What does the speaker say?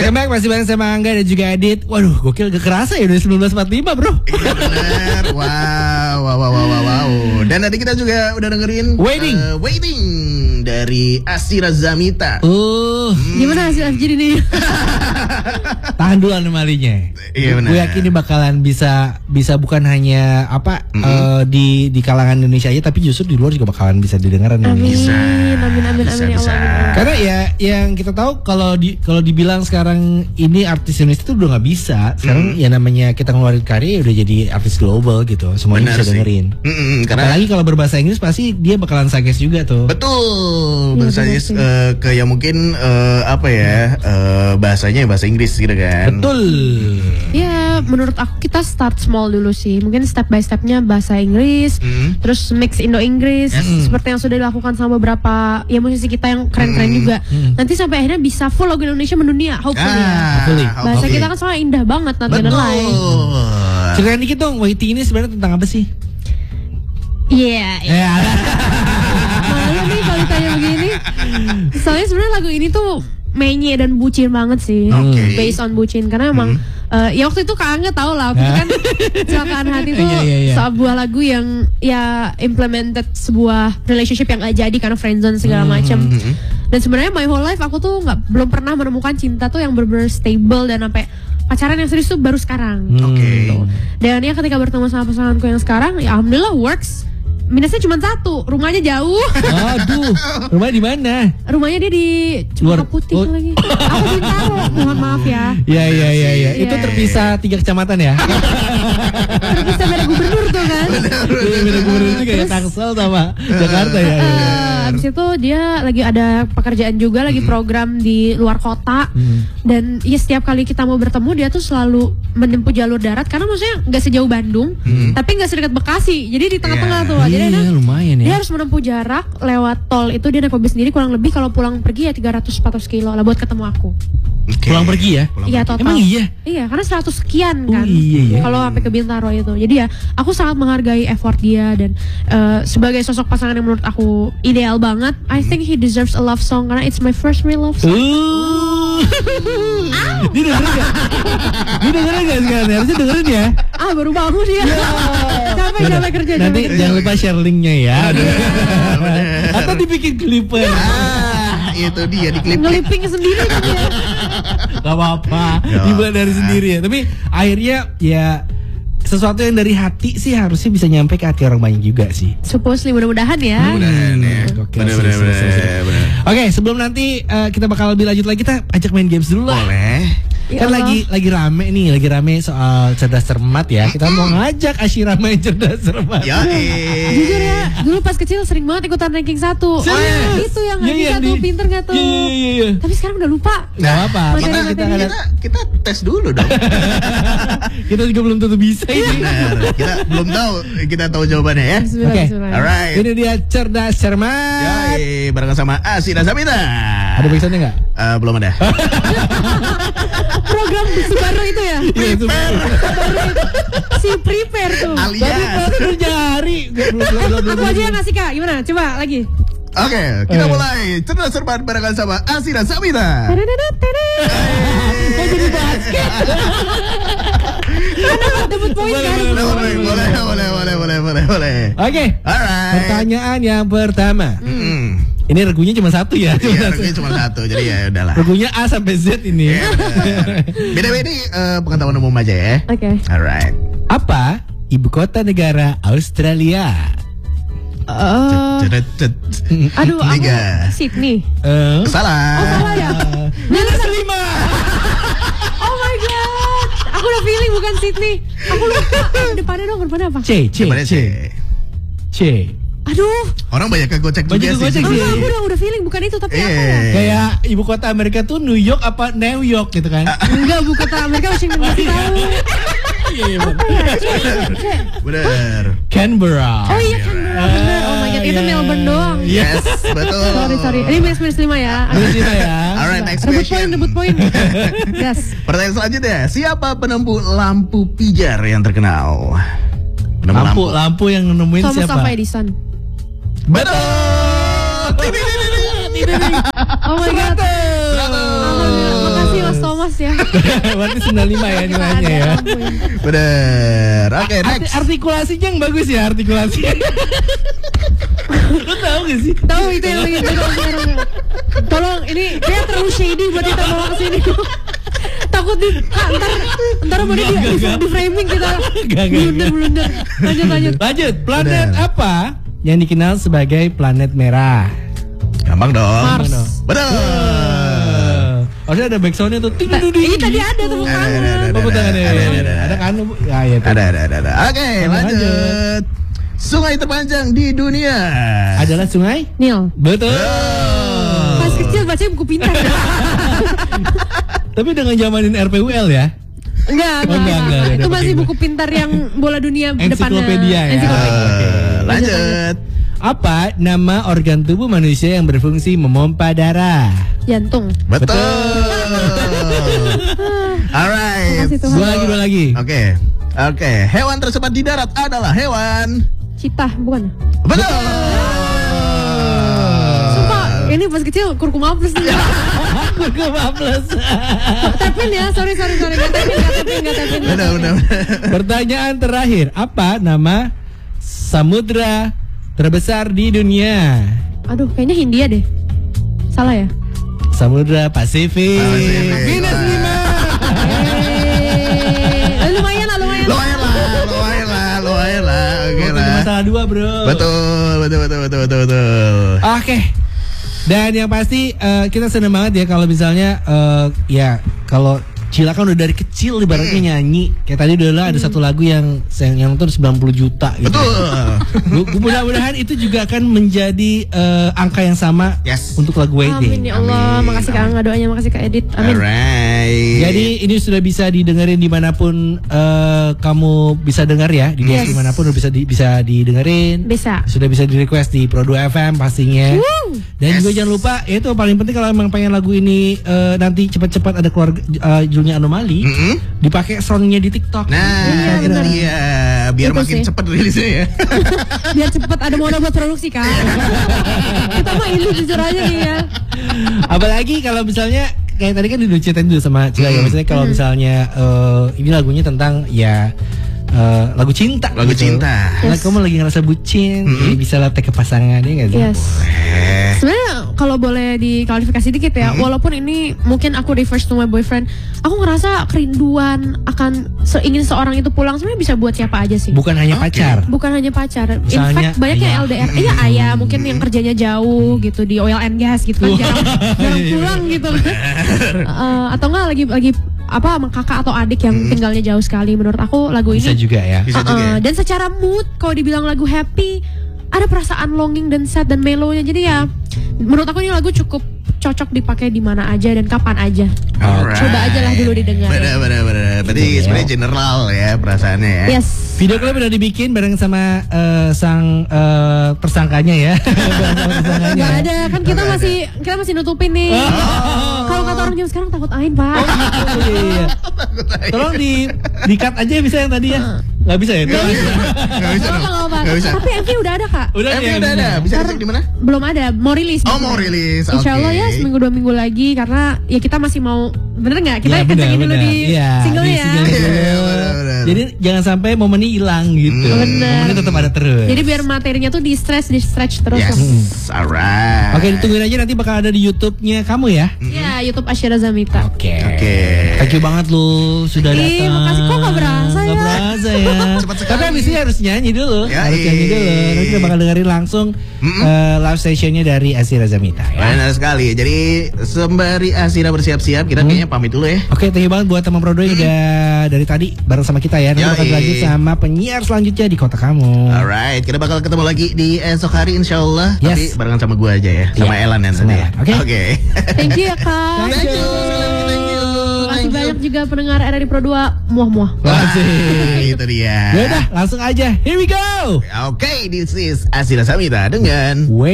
Welcome back, masih bareng sama Angga dan juga Adit. Waduh, gokil, gak kerasa ya udah 1945 bro. Iya bener. Wow. Dan tadi kita juga udah dengerin Waiting dari Asira Zamita. Gimana hasil FGD nih? Tahan dulu anomalinya. Iya benar. Gue yakin ini bakalan bisa bukan hanya di kalangan Indonesia aja, tapi justru di luar juga bakalan bisa didengar. Amin ya Allah. Karena ya yang kita tahu kalau dibilang sekarang ini artis Indonesia itu udah nggak bisa. Sekarang ya namanya kita ngeluarin karya udah jadi artis global gitu. Semuanya bisa dengerin. Apalagi kalau berbahasa Inggris pasti dia bakalan suggest juga tuh. Betul. Suggest ke yang mungkin bahasanya bahasa Inggris gitu kan. Betul. Ya menurut aku kita start small dulu sih. Mungkin step by stepnya bahasa Inggris, terus mix Indo-Inggris, seperti yang sudah dilakukan sama beberapa ya musisi kita yang keren-keren juga. Nanti sampai akhirnya bisa full lagu Indonesia mendunia, hopefully ya. Bahasa kita kan soalnya indah banget, not gonna lie. Ceritain dikit dong, Waiting ini sebenarnya tentang apa sih? Malu nih kalau ditanya begini. Soalnya sebenarnya lagu ini tuh menye dan bucin banget sih, based on bucin karena emang ya waktu itu Kak Angga tau lah, waktu itu kan Kecelakaan Hati itu sebuah lagu yang ya implemented sebuah relationship yang gak jadi karena friendzone segala macam. Dan sebenarnya my whole life aku tuh belum pernah menemukan cinta tuh yang bener-bener stable dan sampai pacaran yang serius tuh baru sekarang. Gitu. Dan ya ketika bertemu sama pasanganku yang sekarang, ya alhamdulillah works. Minusnya cuma satu, rumahnya jauh. Aduh, rumahnya di mana? Rumahnya dia di Cempaka Putih lagi. Aku Bintaro, mohon maaf ya. Iya. Itu terpisah 3 kecamatan ya? Terpisah beda gubernur tuh kan? Beda gubernur juga ya, Tangsel sama Jakarta ya. Abis itu dia lagi ada pekerjaan juga, lagi program di luar kota. Dan ya setiap kali kita mau bertemu dia tuh selalu menempuh jalur darat karena maksudnya gak sejauh Bandung, tapi gak sedekat Bekasi. Jadi di tengah-tengah tuh. Jadi lumayan ya. Dia harus menempuh jarak lewat tol itu, dia naik mobil sendiri kurang lebih kalau pulang pergi ya 300-400 kilo lah buat ketemu aku. Pulang pergi ya? Iya total. Emang iya? Iya karena 100 sekian kan. Iya. Kalau sampai ke Bintaro itu. Jadi ya aku sangat menghargai effort dia dan sebagai sosok pasangan yang menurut aku ideal banget. I think he deserves a love song karena it's my first real love song. Dia dengerin gak sekarang? Harusnya dengerin ya. Baru bangun dia. Capek kerja. Nanti jangan lupa share linknya ya. Atau dibikin clipper. Itu dia di klip. Ngeliping sendiri kan ya. Gak apa-apa, dibuat dari sendiri ya. Tapi akhirnya ya sesuatu yang dari hati sih harusnya bisa nyampe ke hati orang banyak juga sih. Supposedly, mudah-mudahan ya. Bener. Oke, sebelum nanti kita bakal lebih lanjut lagi, kita ajak main games dulu lah. Boleh. Kan lagi rame soal cerdas cermat ya. Kita mau ngajak Asyira main cerdas cermat. Jujur ya, dulu pas kecil sering banget ikutan ranking 1. Itu yang ranking 1 pinter gak tuh? Iya. Tapi sekarang udah lupa. Gak apa. Kita tes dulu dong. Kita juga belum tentu bisa ini. Kita belum tahu. Kita tahu jawabannya ya. Oke. Alright. Ini dia cerdas cermat. Bareng sama Asira Zamita. Ada backsoundnya nggak? Belum ada. Program Subaru itu ya? Si prepare tuh. Alias. Baru nyari. Aku aja yang ngasih Kak. Gimana? Coba lagi. Oke, kita mulai cerdas cermat barengan sama Asira Zamita. Kok jadi basket? Dapat poin kan? Boleh. Oke. Alright. Pertanyaan yang pertama. Ini regunya cuma satu ya? Iya, regunya cuma satu, jadi ya udahlah. Regunya A sampai Z ini. Beda-beda ini pengetahuan umum aja ya. Oke. Alright. Apa ibu kota negara Australia? Aduh, aku Sydney. Salah. Oh salah ya? -5. Oh my god. Aku udah feeling bukan Sydney. Aku lupa. Depannya apa? C. Aduh. Orang banyak kegocek juga sih. Aku udah feeling bukan itu, tapi apa ya? Kayak ibu kota Amerika tuh New York apa New York gitu kan? Enggak, ibu kota Amerika Washington DC tahu. Iya. Benar. Canberra. Oh iya Canberra, benar. Oh my god, itu Melbourne doang. Yes, betul. Sorry. Ini -5 ya. -5 ya. Alright, next question. Rebut poin. Yes. Pertanyaan selanjutnya, siapa penemuh lampu pijar yang terkenal? Lampu yang nemuin Thomas siapa? Alva Edison. Betul. Oh my god. Makasih Mas Thomas ya. Berarti 95 ya nilainya ya. Bener. Oke, next. Artikulasinya yang bagus ya, artikulasinya. Lu tahu gak sih? Tahu itu yang lagi sekarang. Tolong, ini kayak terlalu shady buat kita bawa ke sini. Takut ntar mau di framing kita. Blunder. Lanjut. Planet apa yang dikenal sebagai planet merah? Gampang dong. Mars. Betul. Harusnya ada backsoundnya tuh. Ini tadi ada tepuk tangan. Tepuk tangan ya. Ada kan? Ya, ada. Oke, lanjut. Sungai terpanjang di dunia adalah sungai Nil. Betul. Pas kecil baca buku pintar. Tapi dengan zamanin RPUL ya? Enggak. Itu masih buku pintar yang bola dunia depannya. Ensiklopedia ya. Lanjut. Apa nama organ tubuh manusia yang berfungsi memompa darah? Jantung. Betul. Alright. Dua lagi. Oke. Hewan tercepat di darat adalah hewan Citah, bukan? Betul. Sumpah, ini pas kecil kurkuma plus nih. Kurkuma plus. Tapin ya, sorry. Gak tapin. Benar. Pertanyaan terakhir, apa nama samudra terbesar di dunia? Aduh, kayaknya Hindia deh. Salah ya? Samudra Pasifik. Minus 5. Lumayan lah. Oke lah. Masalah 2 bro. Betul. Oke. Dan yang pasti kita seneng banget ya kalau misalnya ya kalau Cila kan udah dari kecil ibaratnya nyanyi. Kayak tadi udah ada satu lagu yang tuh 90 juta gitu. Betul. Mudah-mudahan itu juga akan menjadi angka yang sama untuk lagu Wedding. Amin ya Allah. Makasih Kak Angga doanya, makasih Kak Edit. Amin. Alright. Jadi ini sudah bisa didengerin dimanapun kamu bisa dengar ya. Di dimanapun bisa didengerin. Bisa. Sudah bisa di request di Pro 2 FM pastinya. Dan juga jangan lupa itu paling penting kalau emang pengen lagu ini nanti cepat-cepat ada keluar judulnya Anomali, dipakai soundnya di TikTok. Nah, itu dia. Biar itu makin cepat rilisnya ya. Biar cepat ada modal buat produksi kan. Kita mah ini jujur aja nih ya. Apalagi kalau misalnya kayak tadi kan udah ceritain dulu sama Cila ya, misalnya kalau misalnya ini lagunya tentang ya lagu cinta. Nah, kamu lagi ngerasa bucin, jadi bisa latih ke pasangannya nggak sih? Sebenarnya kalau boleh diklarifikasi dikit ya, walaupun ini mungkin aku refers to my boyfriend, aku ngerasa kerinduan akan ingin seorang itu pulang sebenarnya bisa buat siapa aja sih. Bukan hanya pacar. Misalnya, in fact banyak yang LDR. Iya ayah mungkin yang kerjanya jauh gitu di oil and gas gitu kan jarang pulang gitu. Atau enggak lagi apa sama kakak atau adik yang tinggalnya jauh sekali. Menurut aku lagu ini bisa juga ya. Dan secara mood kalau dibilang lagu happy, ada perasaan longing dan sad dan mellow-nya. Jadi ya menurut aku ini lagu cukup cocok dipakai di mana aja dan kapan aja. Coba aja lah dulu didengar. Benar. Berarti sebenarnya general ya perasaannya ya. Yes. Video klip udah dibikin bareng sama sang tersangkanya ya. Gak ada kan kita masih nutupin nih. Kalau kata orang jam sekarang takut ain Pak. Iya. Tolong di cut aja bisa yang tadi ya. Gak bisa ya? Gak bisa. Tapi MV udah ada Kak. MV udah ada. Bisa dicek di mana? Belum ada. Mau rilis. Mau rilis. Insya Allah ya seminggu 2 minggu lagi karena ya kita masih mau bener nggak kita kencengin dulu di singlenya ya. Jadi jangan sampai momen ini hilang gitu. Momennya tetap ada terus. Jadi biar materinya tuh di stretch terus. Yes, alright. Oke, ditungguin aja nanti bakal ada di YouTube-nya kamu ya. Iya, YouTube Asyira Zamita. Oke. Thank you banget lu sudah datang. Makasih kok gak berasa ya. Gak berasa ya. Tapi abis ini harus nyanyi dulu. Harus nyanyi dulu. Nanti kita bakal dengerin langsung live sessionnya dari Asyira Zamita ya. Benar sekali. Jadi sembari Asyira bersiap-siap, kita kayaknya pamit dulu ya. Oke, thank you banget buat teman Pro 2 yang udah dari tadi bareng sama kita ya. Nanti bakal lanjut sama penyiar selanjutnya di kota kamu. Alright, kita bakal ketemu lagi di esok hari insyaallah. Tapi barengan sama gue aja ya, sama Elan yang tadi ya. Oke. Thank you ya Kak. Thank you. Masih banyak juga pendengar RRI Pro 2 muah-muah. Itu dia. Yaudah, langsung aja. Here we go. Oke, this is Asyira Zamita dengan